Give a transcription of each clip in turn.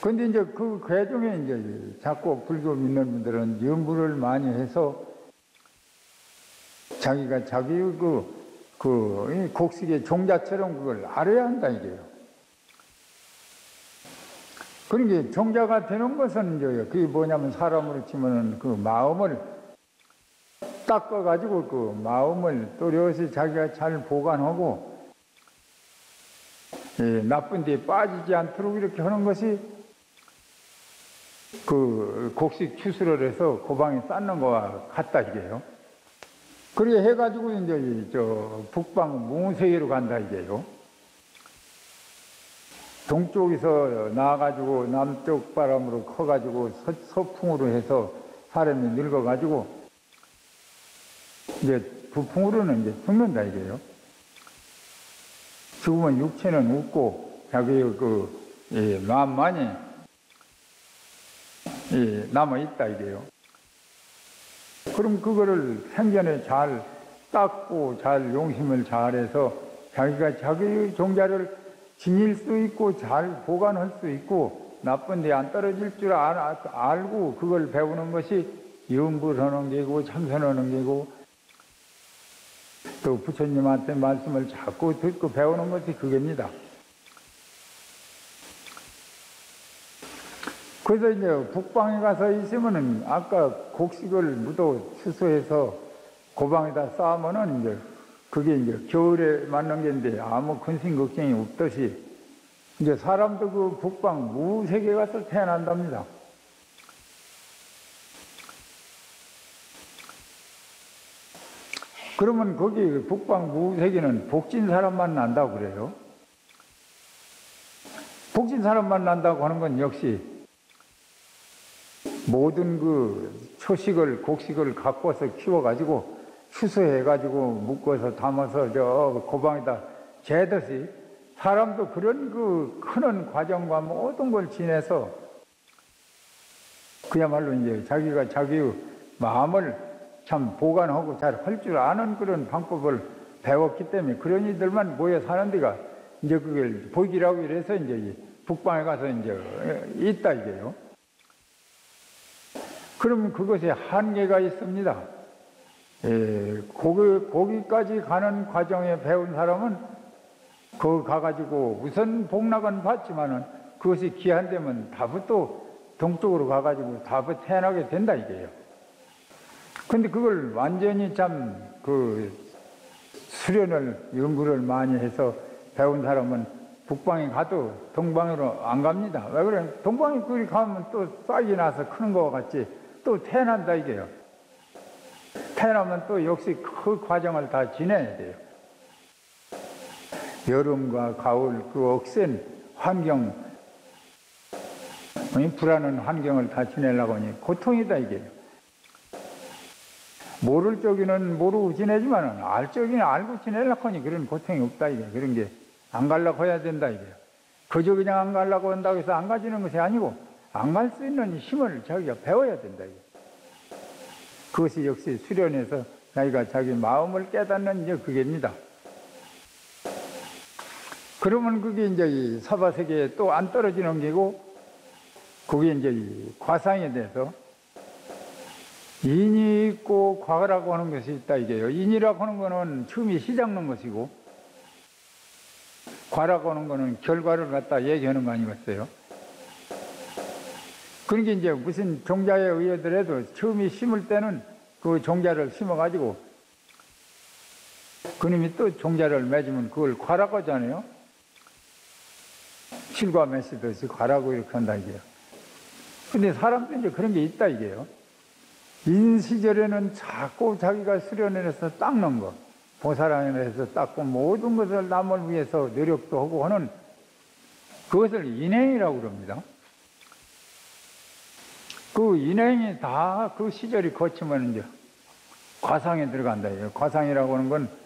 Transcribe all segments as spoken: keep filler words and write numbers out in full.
근데 이제 그 괴중에 이제 자꾸 불교 믿는 분들은 염불을 많이 해서 자기가 자기 그, 그 곡식의 종자처럼 그걸 알아야 한다 이게요. 그러니까 종자가 되는 것은 이제 그게 뭐냐면 사람으로 치면은 그 마음을 닦아가지고 그 마음을 또렷이 자기가 잘 보관하고 예, 나쁜 데에 빠지지 않도록 이렇게 하는 것이 그 곡식 추수를 해서 고방에 쌓는 거와 같다 이게요. 그래 해가지고 이제 저 북방 무세계로 간다 이게요. 동쪽에서 나와가지고 남쪽 바람으로 커가지고 서, 서풍으로 해서 사람이 늙어가지고 이제 부풍으로는 이제 죽는다 이게요. 죽으면 육체는 웃고 자기의 그 예, 마음만이 예, 남아있다 이게요. 그럼 그거를 생전에 잘 닦고 잘 용심을 잘해서 자기가 자기의 종자를 지닐 수 있고 잘 보관할 수 있고 나쁜 데 안 떨어질 줄 알, 알고 그걸 배우는 것이 염불하는 게고 참선하는 게고 또 부처님한테 말씀을 자꾸 듣고 배우는 것이 그겁니다. 그래서 이제 북방에 가서 있으면은 아까 곡식을 묻어 추수해서 고방에다 쌓으면은 이제 그게 이제 겨울에 맞는 게인데 아무 근심 걱정이 없듯이 이제 사람도 그 북방 무색에 가서 태어난답니다. 그러면 거기 북방 무색에는 복진 사람만 난다고 그래요. 복진 사람만 난다고 하는 건 역시 모든 그 초식을 곡식을 갖고서 키워가지고 추수해가지고 묶어서 담아서 저 고방에다 재듯이 사람도 그런 그 크는 과정과 모든 걸 지내서 그야말로 이제 자기가 자기의 마음을 참 보관하고 잘 할 줄 아는 그런 방법을 배웠기 때문에 그런 이들만 모여 사는 데가 이제 그걸 복이라고 이래서 이제 북방에 가서 이제 있다 이게요. 그러면 그것에 한계가 있습니다. 예, 거기, 거기까지 가는 과정에 배운 사람은 거기 가가지고 우선 복락은 받지만은 그것이 기한되면 다부 또 동쪽으로 가가지고 다부 태어나게 된다 이게요. 근데 그걸 완전히 참 그 수련을 연구를 많이 해서 배운 사람은 북방에 가도 동방으로 안 갑니다. 왜 그래? 동방에 그리 가면 또 싹이 나서 크는 것 같이 또 태어난다 이게요. 태어나면 또 역시 그 과정을 다 지내야 돼요. 여름과 가을 그 억센 환경, 불안한 환경을 다 지내려고 하니 고통이다 이게요. 모를 적에는 모르고 지내지만 알 적에는 알고 지내려고 하니 그런 고통이 없다 이게. 그런 게 안 가려고 해야 된다 이게. 그저 그냥 안 가려고 한다고 해서 안 가지는 것이 아니고 안 갈 수 있는 힘을 자기가 배워야 된다 이게. 그것이 역시 수련해서 자기가 자기 마음을 깨닫는 이제 그게입니다. 그러면 그게 이제 이 사바세계에 또 안 떨어지는 게고, 그게 이제 이 과상에 대해서 인이 있고 과라고 하는 것이 있다 이게요. 인이라고 하는 거는 처음이 시작하는 것이고, 과라고 하는 거는 결과를 갖다 얘기하는 거 아니겠어요? 그러니까 이제 무슨 종자에 의하더라도 처음에 심을 때는 그 종자를 심어가지고 그놈이 또 종자를 맺으면 그걸 과라고 하잖아요. 실과 맺듯이 과라고 이렇게 한다 이게요. 근데 사람도 이제 그런 게 있다 이게요. 인 시절에는 자꾸 자기가 수련해서 닦는 거, 보살안에서 닦고 모든 것을 남을 위해서 노력도 하고 하는 그것을 인행이라고 그럽니다. 그 인행이 다 그 시절이 거치면 이제 과상에 들어간다. 과상이라고 하는 건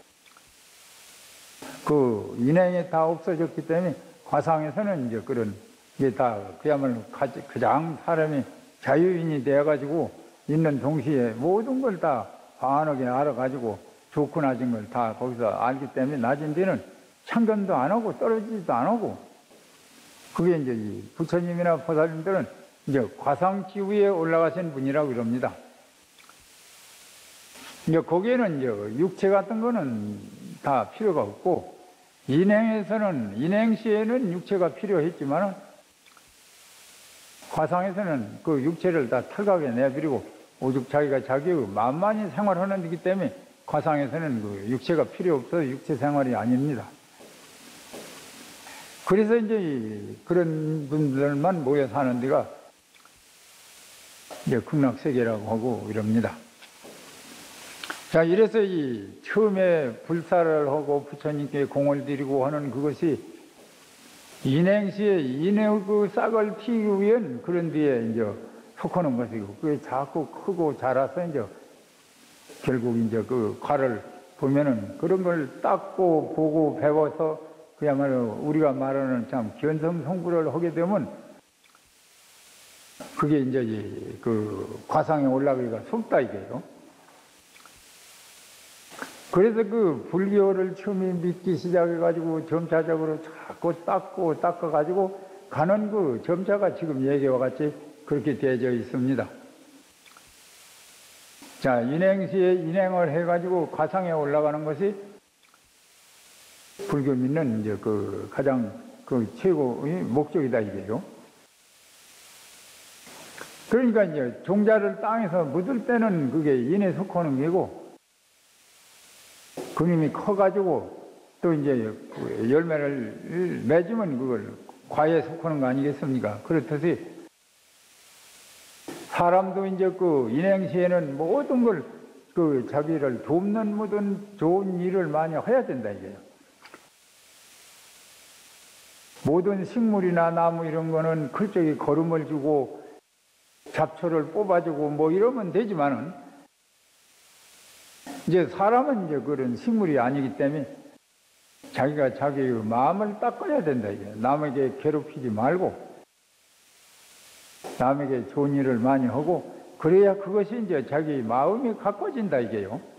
그 인행이 다 없어졌기 때문에 과상에서는 이제 그런 게 다 그야말로 가장 사람이 자유인이 되어가지고 있는 동시에 모든 걸 다 반하게 알아가지고 좋고 낮은 걸 다 거기서 알기 때문에 낮은 데는 참견도 안 하고 떨어지지도 안 하고 그게 이제 이 부처님이나 보살님들은 이제 과상지위에 올라가신 분이라고 그럽니다. 이제 거기에는 이제 육체 같은 거는 다 필요가 없고, 인행에서는, 인행시에는 육체가 필요했지만, 과상에서는 그 육체를 다 털각에 내버리고, 오죽 자기가 자기의 만만히 생활하는 데기 때문에, 과상에서는 그 육체가 필요 없어서 육체 생활이 아닙니다. 그래서 이제 그런 분들만 모여 사는 데가 이제 극락세계라고 하고 이럽니다. 자, 이래서 이 처음에 불사를 하고 부처님께 공을 드리고 하는 그것이 인행시에 인의 그 싹을 튀기 위한 그런 뒤에 이제 속하는 것이고, 그게 자꾸 크고 자라서 이제 결국 이제 그 과를 보면은 그런 걸 닦고 보고 배워서 그야말로 우리가 말하는 참 견성성불을 하게 되면 그게 이제 그 과상에 올라가기가 쉽다 이게요. 그래서 그 불교를 처음에 믿기 시작해가지고 점차적으로 자꾸 닦고 닦아가지고 가는 그 점차가 지금 얘기와 같이 그렇게 되어져 있습니다. 자, 인행시에 인행을 해가지고 과상에 올라가는 것이 불교 믿는 이제 그 가장 그 최고의 목적이다 이게요. 그러니까 이제 종자를 땅에서 묻을 때는 그게 인에 속하는 게고, 그님이 커가지고 또 이제 열매를 맺으면 그걸 과에 속하는 거 아니겠습니까? 그렇듯이 사람도 이제 그 인행시에는 모든 걸 그 자기를 돕는 모든 좋은 일을 많이 해야 된다 이게요. 모든 식물이나 나무 이런 거는 클적이 거름을 주고 잡초를 뽑아주고 뭐 이러면 되지만은, 이제 사람은 이제 그런 식물이 아니기 때문에 자기가 자기의 마음을 닦아야 된다 이게. 남에게 괴롭히지 말고 남에게 좋은 일을 많이 하고, 그래야 그것이 이제 자기 마음이 가꿔진다 이게요.